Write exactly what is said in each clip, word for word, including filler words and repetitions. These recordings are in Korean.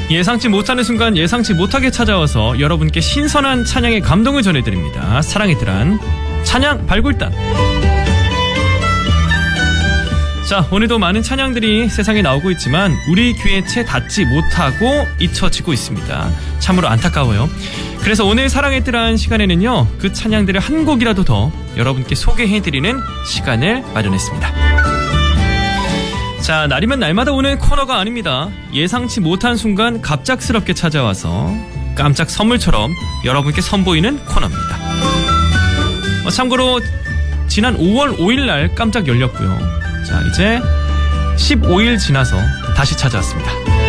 예상치 못하는 순간 예상치 못하게 찾아와서 여러분께 신선한 찬양의 감동을 전해드립니다. 사랑의 드란 찬양 발굴단. 자, 오늘도 많은 찬양들이 세상에 나오고 있지만 우리 귀에 채 닿지 못하고 잊혀지고 있습니다. 참으로 안타까워요. 그래서 오늘 사랑의 드란 시간에는요, 그 찬양들을 한 곡이라도 더 여러분께 소개해드리는 시간을 마련했습니다. 자, 날이면 날마다 오는 코너가 아닙니다. 예상치 못한 순간 갑작스럽게 찾아와서 깜짝 선물처럼 여러분께 선보이는 코너입니다. 어, 참고로 지난 오월 오일 날 깜짝 열렸고요. 자, 이제 십오 일 지나서 다시 찾아왔습니다.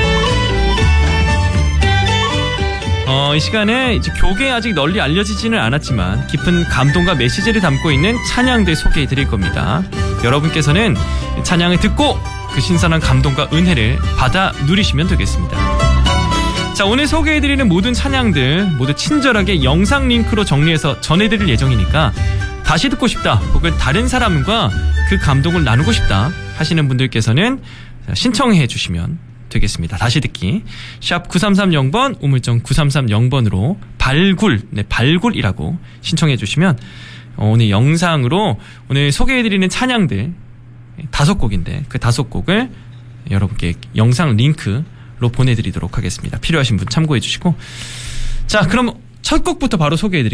어, 이 시간에 이제 교계에 아직 널리 알려지지는 않았지만 깊은 감동과 메시지를 담고 있는 찬양들 소개해 드릴 겁니다. 여러분께서는 찬양을 듣고 그 신선한 감동과 은혜를 받아 누리시면 되겠습니다. 자, 오늘 소개해드리는 모든 찬양들 모두 친절하게 영상 링크로 정리해서 전해드릴 예정이니까 다시 듣고 싶다 혹은 다른 사람과 그 감동을 나누고 싶다 하시는 분들께서는 신청해 주시면 되겠습니다. 다시 듣기 샵 구삼삼공 번 우물정 구삼삼공 번으로 발굴, 네, 발굴이라고 신청해 주시면 오늘 영상으로 오늘 소개해드리는 찬양들 다섯 곡인데 그 다섯 곡을 여러분께 영상 링크로 보내드리도록 하겠습니다. 필요하신 분 참고해 주시고, 자, 그럼 첫 곡부터 바로 소개해드릴게요.